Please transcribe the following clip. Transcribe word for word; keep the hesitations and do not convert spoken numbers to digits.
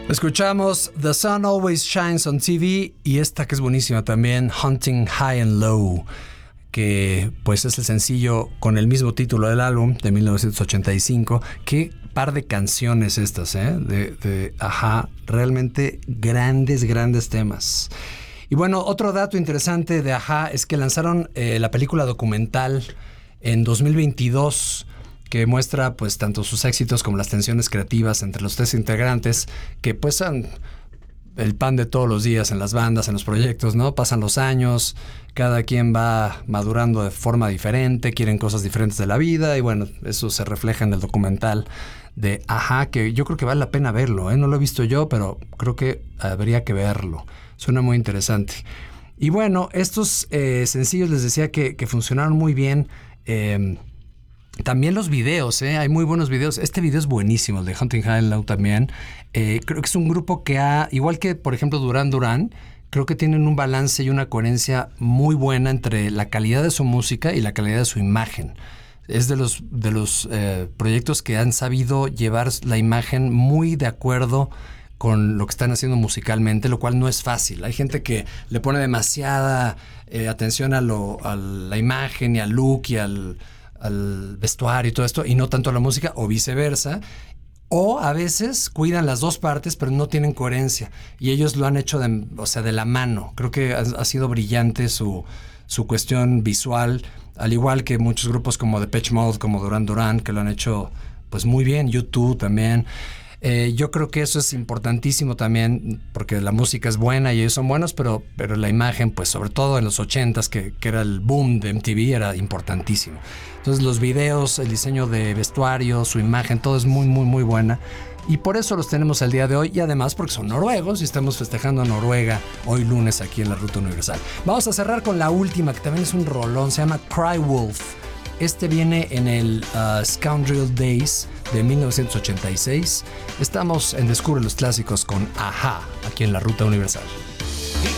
Escuchamos The Sun Always Shines on T V y esta que es buenísima también, Hunting High and Low, que pues es el sencillo con el mismo título del álbum de mil novecientos ochenta y cinco. Qué par de canciones estas, ¿eh? De, de Ajá, realmente grandes, grandes temas. Y bueno, otro dato interesante de Ajá es que lanzaron eh, la película documental en dos mil veintidós, que muestra pues tanto sus éxitos como las tensiones creativas entre los tres integrantes, que pues son el pan de todos los días en las bandas, en los proyectos, ¿no? Pasan los años, cada quien va madurando de forma diferente, quieren cosas diferentes de la vida y bueno, eso se refleja en el documental de Ajá, que yo creo que vale la pena verlo, ¿eh? No lo he visto yo, pero creo que habría que verlo. Suena muy interesante. Y bueno, estos eh, sencillos les decía que, que funcionaron muy bien. Eh, También los videos, ¿eh? Hay muy buenos videos. Este video es buenísimo, el de Hunting High and Low también. Eh, creo que es un grupo que ha, igual que por ejemplo Duran Duran, creo que tienen un balance y una coherencia muy buena entre la calidad de su música y la calidad de su imagen. Es de los, de los eh, proyectos que han sabido llevar la imagen muy de acuerdo con lo que están haciendo musicalmente, lo cual no es fácil. Hay gente que le pone demasiada eh, atención a, lo, a la imagen y al look y al... al vestuario y todo esto, y no tanto a la música, o viceversa, o a veces cuidan las dos partes, pero no tienen coherencia, y ellos lo han hecho de, o sea, de la mano. Creo que ha, ha sido brillante su, su cuestión visual, al igual que muchos grupos como Depeche Mode, como Duran Duran, que lo han hecho pues muy bien, U dos también. Eh, yo creo que eso es importantísimo también, porque la música es buena y ellos son buenos, pero, pero la imagen, pues sobre todo en los ochentas, que, que era el boom de M T V, era importantísimo. Entonces los videos, el diseño de vestuario, su imagen, todo es muy, muy, muy buena. Y por eso los tenemos el día de hoy, y además porque son noruegos y estamos festejando a Noruega hoy lunes aquí en la Ruta Universal. Vamos a cerrar con la última, que también es un rolón, se llama Cry Wolf. Este viene en el uh, Scoundrel Days de mil novecientos ochenta y seis. Estamos en Descubre los Clásicos con Ajá, aquí en la Ruta Universal.